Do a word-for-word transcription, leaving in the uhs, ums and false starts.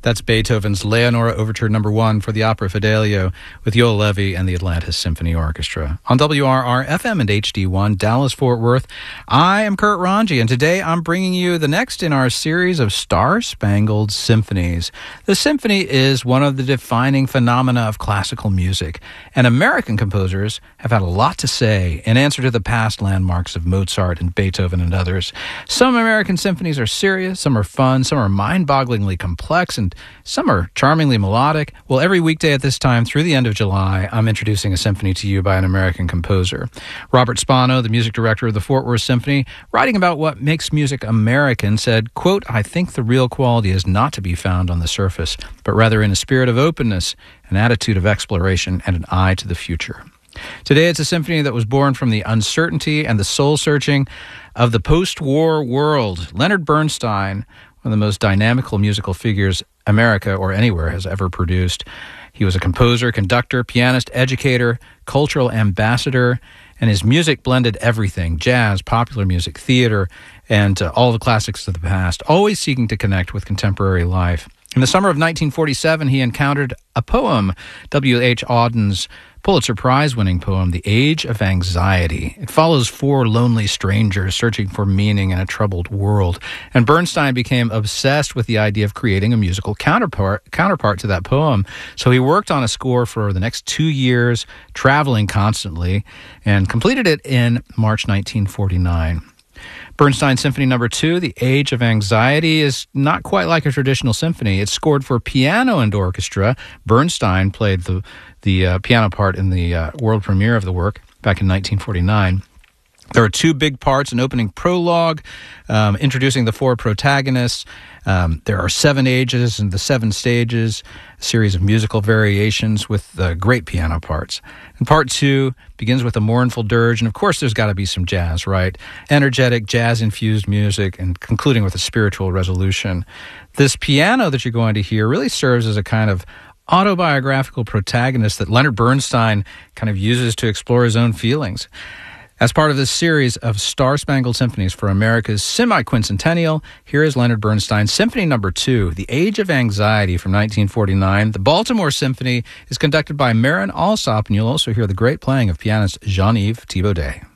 That's Beethoven's Leonora Overture Number One for the Opera Fidelio with Yoel Levy and the Atlantis Symphony Orchestra. On W R R F M and H D one, Dallas-Fort Worth, I am Kurt Ranji, and today I'm bringing you the next in our series of Star-Spangled Symphonies. The symphony is one of the defining phenomena of classical music, and American composers have had a lot to say in answer to the past landmarks of Mozart and Beethoven and others. Some American symphonies are serious, some are fun, some are mind-bogglingly complex, and some are charmingly melodic. Well, every weekday at this time through the end of July, I'm introducing a symphony to you by an American composer. Robert Spano, the music director of the Fort Worth Symphony, writing about what makes music American, said, quote, "I think the real quality is not to be found on the surface, but rather in a spirit of openness, an attitude of exploration, and an eye to the future." Today, it's a symphony that was born from the uncertainty and the soul-searching of the post-war world. Leonard Bernstein, one of the most dynamical musical figures America or anywhere has ever produced. He was a composer, conductor, pianist, educator, cultural ambassador, and his music blended everything: jazz, popular music, theater, and uh, all the classics of the past, always seeking to connect with contemporary life. In the summer of nineteen forty-seven, he encountered a poem, W H Auden's Pulitzer Prize-winning poem, The Age of Anxiety. It follows four lonely strangers searching for meaning in a troubled world, and Bernstein became obsessed with the idea of creating a musical counterpart counterpart to that poem. So he worked on a score for the next two years, traveling constantly, and completed it in March nineteen forty-nine. Bernstein Symphony Number Two, The Age of Anxiety, is not quite like a traditional symphony. It's scored for piano and orchestra. Bernstein played the the uh, piano part in the uh, world premiere of the work back in nineteen forty-nine. There are two big parts: an opening prologue um, introducing the four protagonists. Um, there are seven ages and the seven stages, a series of musical variations with uh, great piano parts. And part two begins with a mournful dirge, and of course there's got to be some jazz, right? Energetic, jazz-infused music, and concluding with a spiritual resolution. This piano that you're going to hear really serves as a kind of autobiographical protagonist that Leonard Bernstein kind of uses to explore his own feelings. As part of this series of Star-Spangled Symphonies for America's semi-quincentennial, here is Leonard Bernstein's Symphony Number Two, The Age of Anxiety from nineteen forty-nine. The Baltimore Symphony is conducted by Marin Alsop, and you'll also hear the great playing of pianist Jean-Yves Thibaudet.